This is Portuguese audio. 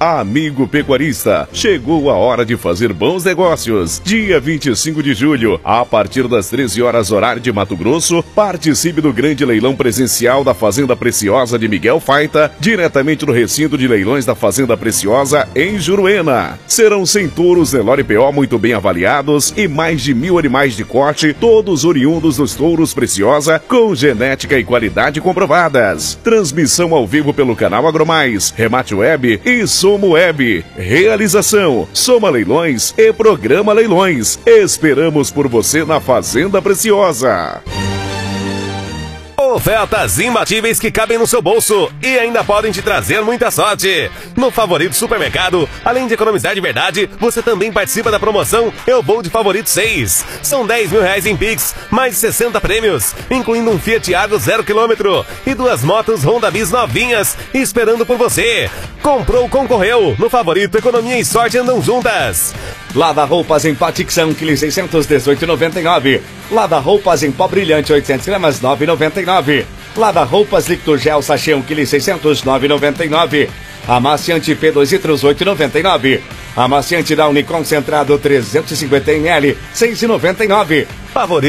Amigo pecuarista, chegou a hora de fazer bons negócios. Dia 25 de julho, a partir das 13 horas horário de Mato Grosso, participe do grande leilão presencial da Fazenda Preciosa de Miguel Faita, diretamente no recinto de leilões da Fazenda Preciosa em Juruena. Serão 100 touros Nelore PO muito bem avaliados e mais de 1.000 animais de corte, todos oriundos dos touros Preciosa, com genética e qualidade comprovadas. Transmissão ao vivo pelo canal Agromais, Remate Web e Somo Web. Realização: Soma Leilões e Programa Leilões. Esperamos por você na Fazenda Preciosa. Ofertas imbatíveis que cabem no seu bolso e ainda podem te trazer muita sorte. No Favorito Supermercado, além de economizar de verdade, você também participa da promoção Eu Vou de Favorito 6. São 10 mil reais em Pix, mais de 60 prêmios, incluindo um Fiat Argo 0 km e 2 motos Honda Bis novinhas esperando por você. Comprou, concorreu. No Favorito, economia e sorte andam juntas. Lava-roupas em Patixão, quilo 618,99. Lava-roupas em pó brilhante, 800 gramas, 9,99. Lava-roupas líquido gel, sachê, 1 kg 600, 9,99. Amaciante P2 litros, 8,99. Amaciante Downy concentrado, 350 ml, 6,99. Favorito.